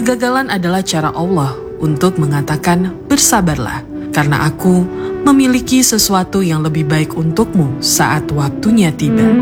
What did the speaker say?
Kegagalan adalah cara Allah untuk mengatakan bersabarlah, karena aku memiliki sesuatu yang lebih baik untukmu saat waktunya tiba.